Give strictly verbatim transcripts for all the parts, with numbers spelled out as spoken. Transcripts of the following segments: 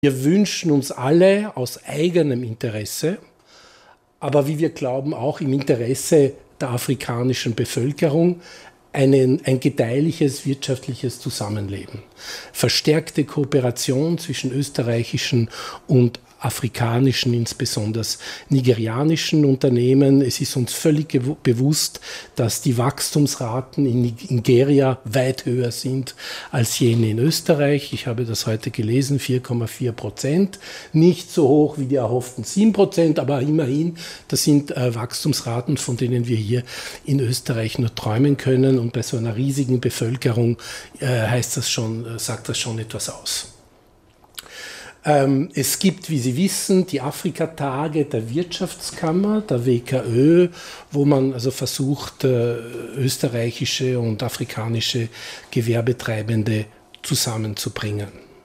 Wir wünschen uns alle aus eigenem Interesse, aber wie wir glauben auch im Interesse der afrikanischen Bevölkerung, einen, ein gedeihliches wirtschaftliches Zusammenleben. Verstärkte Kooperation zwischen österreichischen und afrikanischen, insbesondere nigerianischen Unternehmen. Es ist uns völlig bewusst, dass die Wachstumsraten in Nigeria weit höher sind als jene in Österreich. Ich habe das heute gelesen, vier Komma vier Prozent. Nicht so hoch wie die erhofften sieben Prozent, aber immerhin, das sind äh, Wachstumsraten, von denen wir hier in Österreich nur träumen können. Und bei so einer riesigen Bevölkerung äh, heißt das schon, äh, sagt das schon etwas aus. Es gibt, wie Sie wissen, die Afrika-Tage der Wirtschaftskammer, der W K Ö, wo man also versucht, österreichische und afrikanische Gewerbetreibende zusammenzubringen.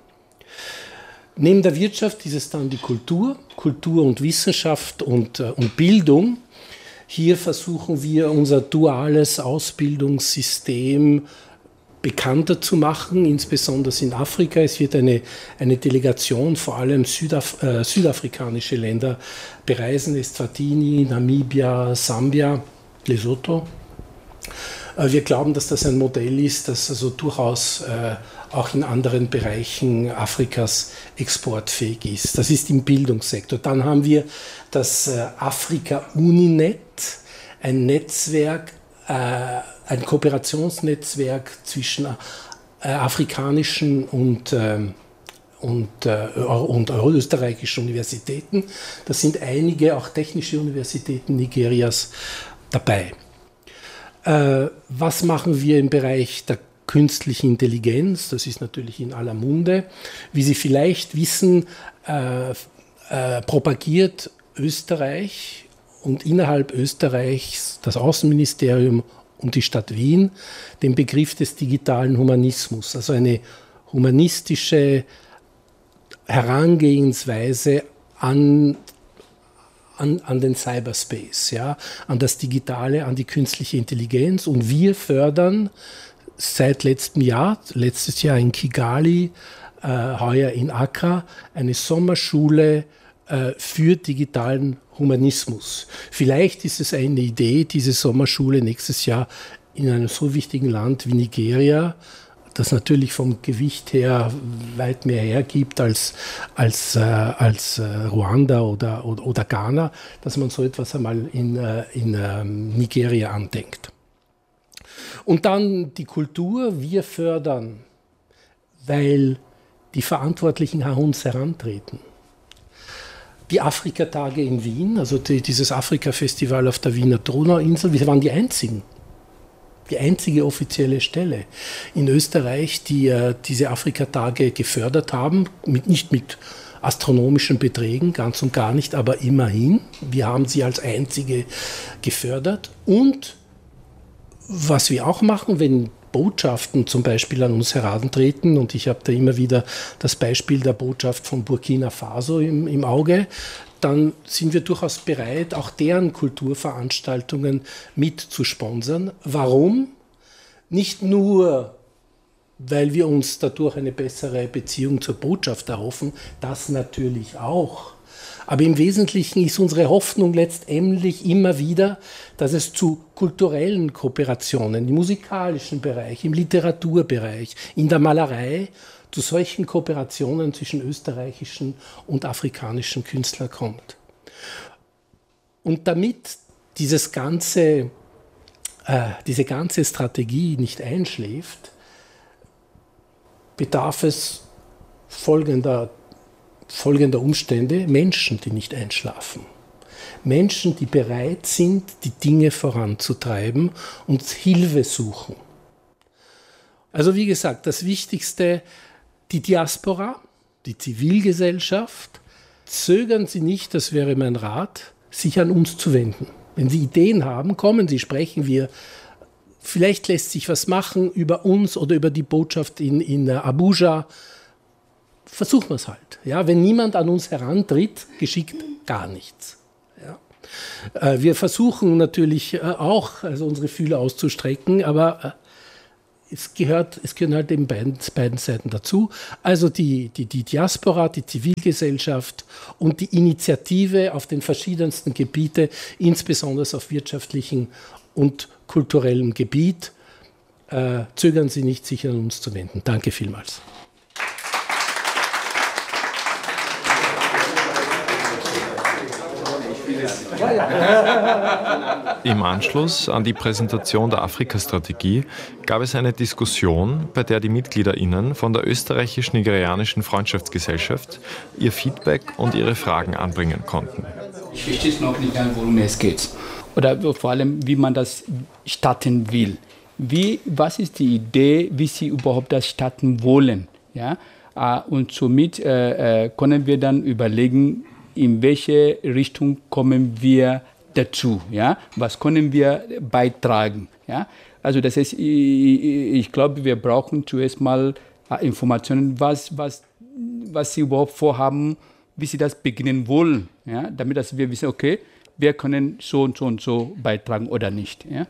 Neben der Wirtschaft ist es dann die Kultur, Kultur und Wissenschaft und, und Bildung. Hier versuchen wir unser duales Ausbildungssystem bekannter zu machen, insbesondere in Afrika. Es wird eine, eine Delegation, vor allem Südaf äh, südafrikanische Länder bereisen, Eswatini, Namibia, Sambia, Lesotho. Äh, wir glauben, dass das ein Modell ist, das also durchaus äh, auch in anderen Bereichen Afrikas exportfähig ist. Das ist im Bildungssektor. Dann haben wir das äh, Afrika-Uninet, ein Netzwerk, äh, ein Kooperationsnetzwerk zwischen äh, afrikanischen und, äh, und, äh, und österreichischen Universitäten. Da sind einige, auch technische Universitäten Nigerias dabei. Äh, was machen wir im Bereich der künstlichen Intelligenz? Das ist natürlich in aller Munde. Wie Sie vielleicht wissen, äh, äh, propagiert Österreich und innerhalb Österreichs das Außenministerium und die Stadt Wien den Begriff des digitalen Humanismus, also eine humanistische Herangehensweise an, an, an den Cyberspace, ja, an das Digitale, an die künstliche Intelligenz. Und wir fördern seit letztem Jahr, letztes Jahr in Kigali, äh, heuer in Accra, eine Sommerschule äh, für digitalen Humanismus. Vielleicht ist es eine Idee, diese Sommerschule nächstes Jahr in einem so wichtigen Land wie Nigeria, das natürlich vom Gewicht her weit mehr hergibt als, als, äh, als äh, Ruanda oder, oder, oder Ghana, dass man so etwas einmal in, äh, in äh, Nigeria andenkt. Und dann die Kultur. Wir fördern, weil die Verantwortlichen an uns herantreten. Die Afrika-Tage in Wien, also die, dieses Afrika-Festival auf der Wiener Donauinsel, wir waren die einzigen, die einzige offizielle Stelle in Österreich, die äh, diese Afrika-Tage gefördert haben, mit, nicht mit astronomischen Beträgen, ganz und gar nicht, aber immerhin. Wir haben sie als einzige gefördert. Und was wir auch machen, wenn Botschaften zum Beispiel an uns herantreten, und ich habe da immer wieder das Beispiel der Botschaft von Burkina Faso im, im Auge, dann sind wir durchaus bereit, auch deren Kulturveranstaltungen mit zu sponsern. Warum? Nicht nur, weil wir uns dadurch eine bessere Beziehung zur Botschaft erhoffen, das natürlich auch. Aber im Wesentlichen ist unsere Hoffnung letztendlich immer wieder, dass es zu kulturellen Kooperationen im musikalischen Bereich, im Literaturbereich, in der Malerei, zu solchen Kooperationen zwischen österreichischen und afrikanischen Künstlern kommt. Und damit dieses ganze, äh, diese ganze Strategie nicht einschläft, bedarf es folgender folgender Umstände: Menschen, die nicht einschlafen. Menschen, die bereit sind, die Dinge voranzutreiben und Hilfe suchen. Also wie gesagt, das Wichtigste, die Diaspora, die Zivilgesellschaft. Zögern Sie nicht, das wäre mein Rat, sich an uns zu wenden. Wenn Sie Ideen haben, kommen Sie, sprechen wir. Vielleicht lässt sich was machen über uns oder über die Botschaft in, in Abuja. Versuchen wir es halt. Ja, wenn niemand an uns herantritt, geschieht gar nichts. Ja. Wir versuchen natürlich auch, also unsere Fühler auszustrecken, aber es, gehört, es gehören halt eben beiden, beiden Seiten dazu. Also die, die, die Diaspora, die Zivilgesellschaft und die Initiative auf den verschiedensten Gebieten, insbesondere auf wirtschaftlichem und kulturellem Gebiet. Äh, zögern Sie nicht, sich an uns zu wenden. Danke vielmals. Im Anschluss an die Präsentation der Afrika-Strategie gab es eine Diskussion, bei der die MitgliederInnen von der österreichisch-nigerianischen Freundschaftsgesellschaft ihr Feedback und ihre Fragen anbringen konnten. Ich verstehe es noch nicht ganz, worum es geht. Oder vor allem, wie man das starten will. Wie, was ist die Idee, wie Sie überhaupt das starten wollen? Ja? Und somit äh, können wir dann überlegen, in welche Richtung kommen wir dazu, ja? Was können wir beitragen, ja? Also das heißt, ich, ich glaube, wir brauchen zuerst mal Informationen, was, was, was Sie überhaupt vorhaben, wie Sie das beginnen wollen, ja? Damit dass wir wissen, okay, wir können so und so und so beitragen oder nicht, ja?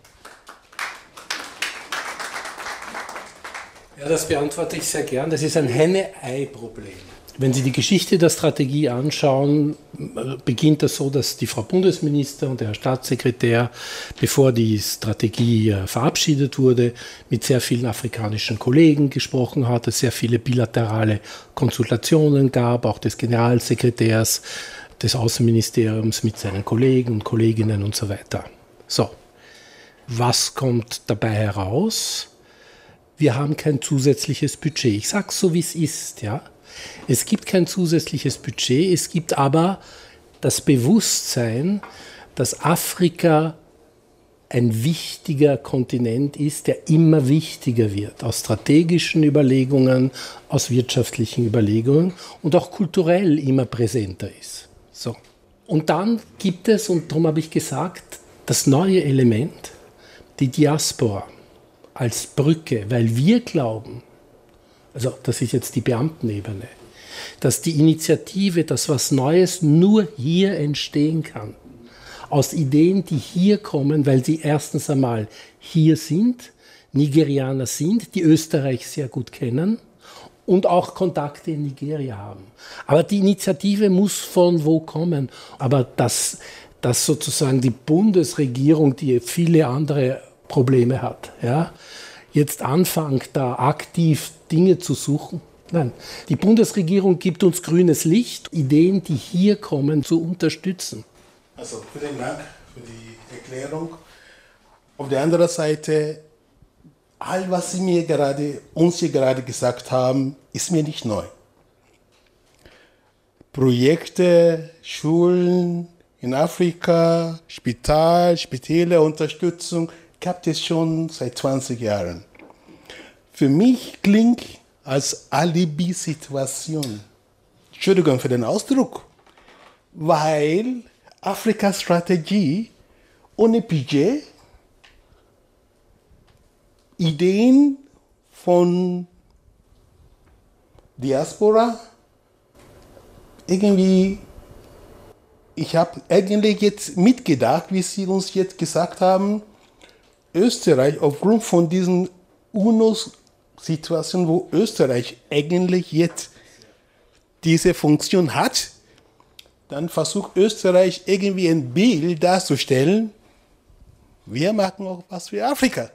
Ja, das beantworte ich sehr gern. Das ist ein Henne-Ei-Problem. Wenn Sie die Geschichte der Strategie anschauen, beginnt das so, dass die Frau Bundesminister und der Herr Staatssekretär, bevor die Strategie verabschiedet wurde, mit sehr vielen afrikanischen Kollegen gesprochen hat, es sehr viele bilaterale Konsultationen gab, auch des Generalsekretärs des Außenministeriums mit seinen Kollegen und Kolleginnen und so weiter. So, was kommt dabei heraus? Wir haben kein zusätzliches Budget. Ich sage es so, wie es ist, ja. Es gibt kein zusätzliches Budget, es gibt aber das Bewusstsein, dass Afrika ein wichtiger Kontinent ist, der immer wichtiger wird, aus strategischen Überlegungen, aus wirtschaftlichen Überlegungen und auch kulturell immer präsenter ist. So. Und dann gibt es, und darum habe ich gesagt, das neue Element, die Diaspora als Brücke, weil wir glauben, also das ist jetzt die Beamtenebene, dass die Initiative, dass was Neues nur hier entstehen kann. Aus Ideen, die hier kommen, weil sie erstens einmal hier sind, Nigerianer sind, die Österreich sehr gut kennen und auch Kontakte in Nigeria haben. Aber die Initiative muss von wo kommen. Aber dass, dass sozusagen die Bundesregierung, die viele andere Probleme hat, ja, jetzt anfängt, da aktiv Dinge zu suchen. Nein, die Bundesregierung gibt uns grünes Licht, Ideen, die hier kommen, zu unterstützen. Also vielen Dank für die Erklärung. Auf der anderen Seite, all was Sie mir gerade, uns hier gerade gesagt haben, ist mir nicht neu. Projekte, Schulen in Afrika, Spital, Spitäle, Unterstützung, gab es schon seit zwanzig Jahren. Für mich klingt als Alibi-Situation. Entschuldigung für den Ausdruck. Weil Afrikas Strategie ohne Budget, Ideen von Diaspora, irgendwie, ich habe eigentlich jetzt mitgedacht, wie Sie uns jetzt gesagt haben, Österreich aufgrund von diesen UNO-Situationen, wo Österreich eigentlich jetzt diese Funktion hat, dann versucht Österreich irgendwie ein Bild darzustellen, wir machen auch was für Afrika.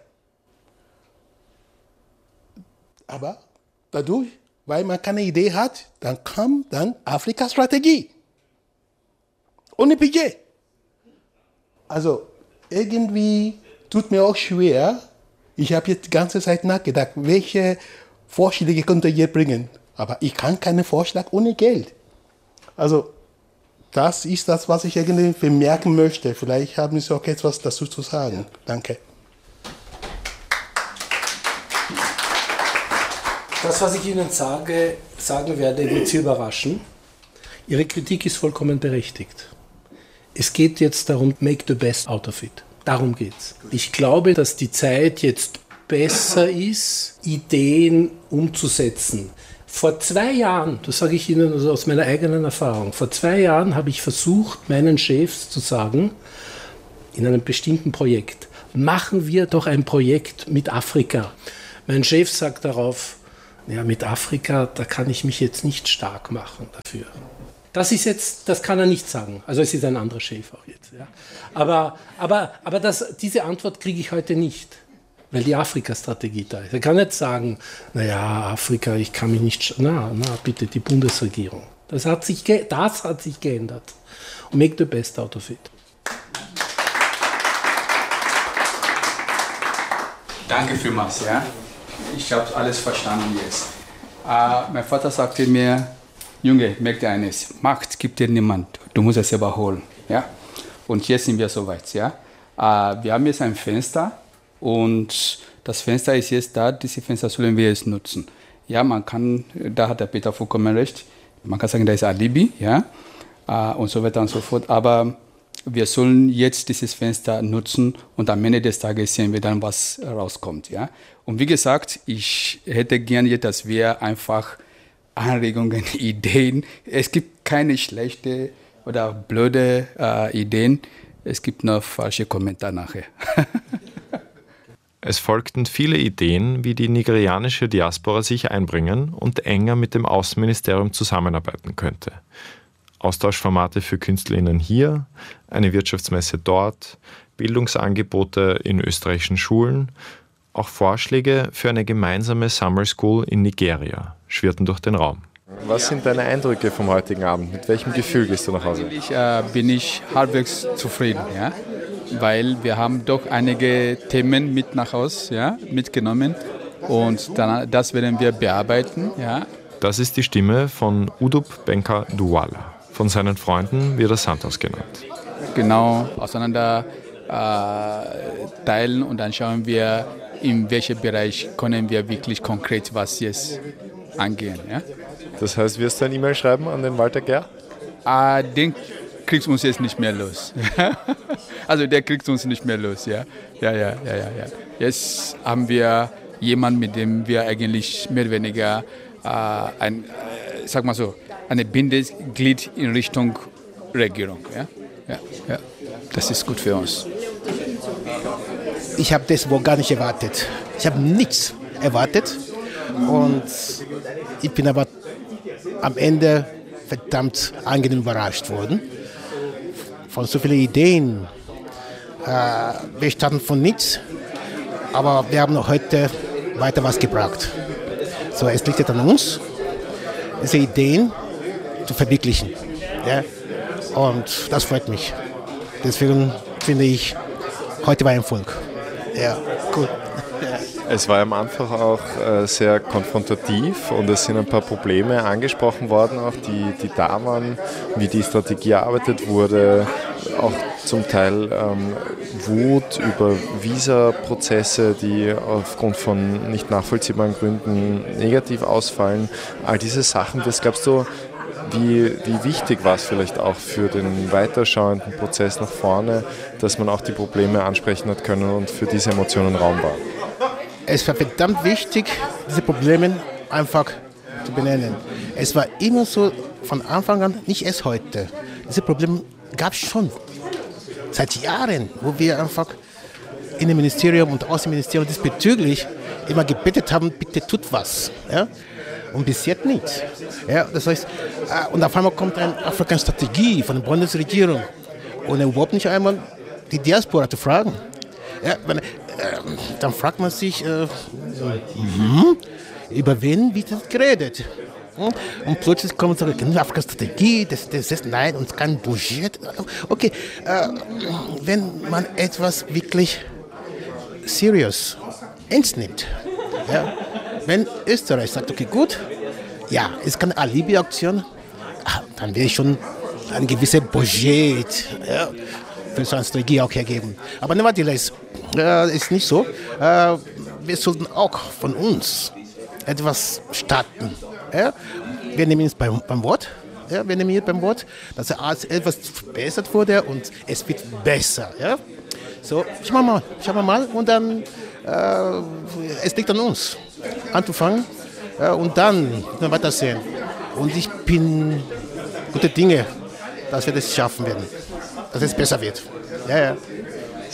Aber dadurch, weil man keine Idee hat, dann kam dann Afrika-Strategie. Ohne Budget. Also irgendwie tut mir auch schwer. Ich habe jetzt die ganze Zeit nachgedacht, welche Vorschläge könnte ihr bringen. Aber ich kann keinen Vorschlag ohne Geld. Also das ist das, was ich irgendwie bemerken möchte. Vielleicht haben Sie auch etwas dazu zu sagen. Danke. Das, was ich Ihnen sage, sagen werde, wird Sie überraschen. Ihre Kritik ist vollkommen berechtigt. Es geht jetzt darum, make the best out of it. Darum geht's. Ich glaube, dass die Zeit jetzt besser ist, Ideen umzusetzen. Vor zwei Jahren, das sage ich Ihnen also aus meiner eigenen Erfahrung, vor zwei Jahren habe ich versucht, meinen Chefs zu sagen, in einem bestimmten Projekt, machen wir doch ein Projekt mit Afrika. Mein Chef sagt darauf, ja, mit Afrika, da kann ich mich jetzt nicht stark machen dafür. Das ist jetzt, das kann er nicht sagen. Also es ist ein anderer Chef auch jetzt. Ja. Aber, aber, aber das, diese Antwort kriege ich heute nicht, weil die Afrika-Strategie da ist. Er kann nicht sagen, naja, Afrika, ich kann mich nicht... Na, na, bitte, die Bundesregierung. Das hat sich, ge- das hat sich geändert. Make the best out of it. Danke vielmals. Ja. Ich habe alles verstanden jetzt. Uh, mein Vater sagte mir, Junge, merk dir eines, Macht gibt dir niemand, du musst es selber holen. Ja? Und jetzt sind wir soweit. Ja? Uh, wir haben jetzt ein Fenster und das Fenster ist jetzt da, diese Fenster sollen wir jetzt nutzen. Ja, man kann, da hat der Peter vollkommen recht, man kann sagen, da ist Alibi, ja, uh, und so weiter und so fort, aber wir sollen jetzt dieses Fenster nutzen und am Ende des Tages sehen wir dann, was rauskommt. Ja? Und wie gesagt, ich hätte gerne, dass wir einfach Anregungen, Ideen, es gibt keine schlechte oder blöde äh, Ideen, es gibt nur falsche Kommentare nachher. Es folgten viele Ideen, wie die nigerianische Diaspora sich einbringen und enger mit dem Außenministerium zusammenarbeiten könnte. Austauschformate für KünstlerInnen hier, eine Wirtschaftsmesse dort, Bildungsangebote in österreichischen Schulen, auch Vorschläge für eine gemeinsame Summer School in Nigeria schwirrten durch den Raum. Was sind deine Eindrücke vom heutigen Abend? Mit welchem Gefühl gehst du nach Hause? Eigentlich äh, bin ich halbwegs zufrieden, ja? Weil wir haben doch einige Themen mit nach Hause, ja, mitgenommen und dann, das werden wir bearbeiten. Ja? Das ist die Stimme von Udup Benka Douala. Von seinen Freunden wird er Santos genannt. Genau, auseinander äh, teilen und dann schauen wir, in welchem Bereich können wir wirklich konkret was jetzt angehen. Ja? Das heißt, wirst du ein E-Mail schreiben an den Walter Gerr? Äh, den kriegst du uns jetzt nicht mehr los. Also der kriegt uns nicht mehr los. Ja? Ja, ja, ja, ja, ja. Jetzt haben wir jemanden, mit dem wir eigentlich mehr oder weniger äh, ein, äh, sag mal so, eine Bindeglied in Richtung Regierung. Ja? Ja, ja. Das ist gut für uns. Ich habe das wohl gar nicht erwartet. Ich habe nichts erwartet und ich bin aber am Ende verdammt angenehm überrascht worden. Von so vielen Ideen. Äh, wir starten von nichts, aber wir haben noch heute weiter was gebracht. So, es liegt jetzt an uns, diese Ideen zu verwirklichen. Ja? Und das freut mich. Deswegen finde ich, heute war ein Erfolg. Ja, cool. Es war am Anfang auch äh, sehr konfrontativ und es sind ein paar Probleme angesprochen worden, auch die, die da waren, wie die Strategie erarbeitet wurde, auch zum Teil ähm, Wut über Visa-Prozesse, die aufgrund von nicht nachvollziehbaren Gründen negativ ausfallen. All diese Sachen, das glaubst du, Wie, wie wichtig war es vielleicht auch für den weiterschauenden Prozess nach vorne, dass man auch die Probleme ansprechen hat können und für diese Emotionen Raum war? Es war verdammt wichtig, diese Probleme einfach zu benennen. Es war immer so von Anfang an, nicht erst heute. Diese Probleme gab es schon seit Jahren, wo wir einfach in dem Ministerium und Außenministerium diesbezüglich immer gebetet haben, bitte tut was. Ja? Und bis jetzt nicht. Ja, das heißt, und auf einmal kommt eine Afrika-Strategie von der Bundesregierung und überhaupt nicht einmal die Diaspora zu fragen. Ja, wenn, äh, dann fragt man sich, äh, mhm, über wen wird das geredet? Und plötzlich kommt so eine Afrika-Strategie, das, das ist nein, und kein Budget. Okay, äh, wenn man etwas wirklich serious ernst nimmt, ja, wenn Österreich sagt, okay, gut, ja, es ist keine Alibi-Aktion, dann will ich schon ein gewisses Budget, ja, für so eine Strategie auch hergeben. Aber nevertheless, äh, ist nicht so. Äh, wir sollten auch von uns etwas starten. Ja? Wir nehmen es beim, beim Wort. Ja? Wir nehmen es beim Wort, dass etwas verbessert wurde und es wird besser. Ja? So, schauen wir mal, schauen wir mal und dann, äh, es liegt an uns, anzufangen äh, und dann weiter sehen. Und ich bin gute Dinge, dass wir das schaffen werden, dass es besser wird. Ja, ja.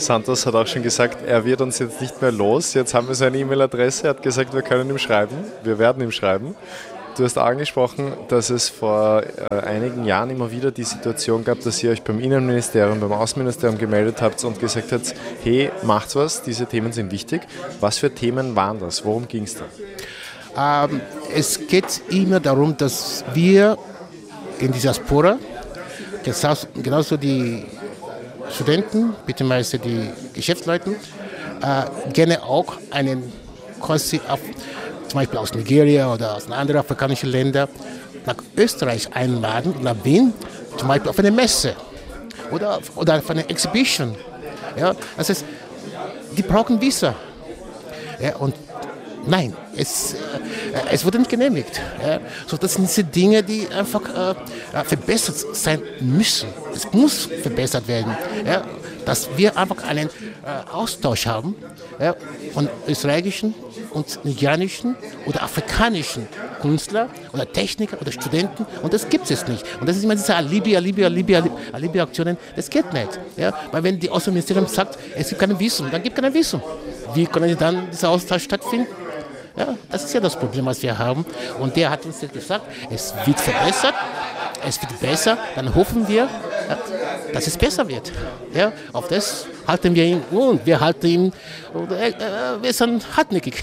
Santos hat auch schon gesagt, er wird uns jetzt nicht mehr los. Jetzt haben wir seine E-Mail-Adresse. Er hat gesagt, wir können ihm schreiben. Wir werden ihm schreiben. Du hast angesprochen, dass es vor äh, einigen Jahren immer wieder die Situation gab, dass ihr euch beim Innenministerium, beim Außenministerium gemeldet habt und gesagt habt, hey, macht's was, diese Themen sind wichtig. Was für Themen waren das? Worum ging es da? Ähm, es geht immer darum, dass wir in dieser Diaspora, genauso die Studenten, beziehungsweise die Geschäftsleute, äh, gerne auch einen Kurs auf zum Beispiel aus Nigeria oder aus anderen afrikanischen Ländern, nach Österreich einladen, nach Wien, zum Beispiel auf eine Messe oder, oder auf eine Exhibition. Ja, das heißt, die brauchen Visa. Ja, und nein, es, äh, es wurde nicht genehmigt. Ja, so, das sind diese Dinge, die einfach äh, verbessert sein müssen. Es muss verbessert werden. Ja, dass wir einfach einen äh, Austausch haben, ja, von österreichischen und nigerianischen oder afrikanischen Künstlern oder Techniker oder Studenten, und das gibt es nicht. Und das ist immer diese Alibi, Alibi, Alibi, Alibi-Aktionen, das geht nicht. Ja? Weil wenn die Außenministerium sagt, es gibt kein Visum, dann gibt es kein Visum. Wie kann dann dieser Austausch stattfinden? Ja, das ist ja das Problem, was wir haben. Und der hat uns gesagt, es wird verbessert, es wird besser, dann hoffen wir, dass es besser wird. Ja, auf das halten wir ihn und wir halten ihn, äh, äh, wir sind hartnäckig.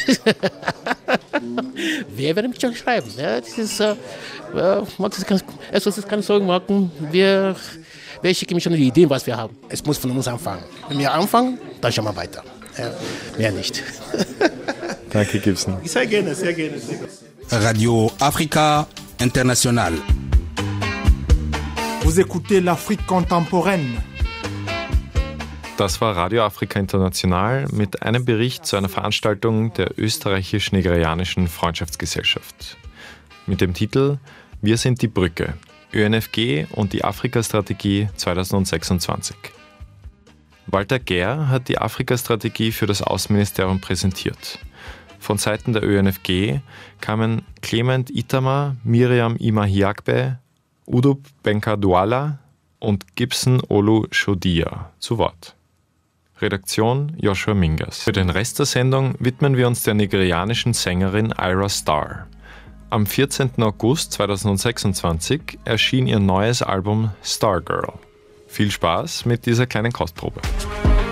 Wir werden mich schon schreiben. Ja, das ist, äh, es ist keine Sorgen machen, wir, wir schicken mir schon die Ideen, was wir haben. Es muss von uns anfangen. Wenn wir anfangen, dann schauen wir weiter. Ja, mehr nicht. Danke, Gibson. Sehr gerne, sehr gerne. Sehr gerne. Radio Africa International. Vous écoutez l'Afrique contemporaine. Das war Radio Afrika International mit einem Bericht zu einer Veranstaltung der österreichisch-nigerianischen Freundschaftsgesellschaft. Mit dem Titel Wir sind die Brücke, Ö N F G und die Afrika-Strategie zweitausendsechsundzwanzig. Walter Gehr hat die Afrika-Strategie für das Außenministerium präsentiert. Von Seiten der Ö N F G kamen Clement Itama, Miriam Imahiagbe, Udub Benkaduala und Gibson Olu Shodia zu Wort. Redaktion Joshua Mingas. Für den Rest der Sendung widmen wir uns der nigerianischen Sängerin Ira Star. Am vierzehnten August zweitausendsechsundzwanzig erschien ihr neues Album Stargirl. Viel Spaß mit dieser kleinen Kostprobe.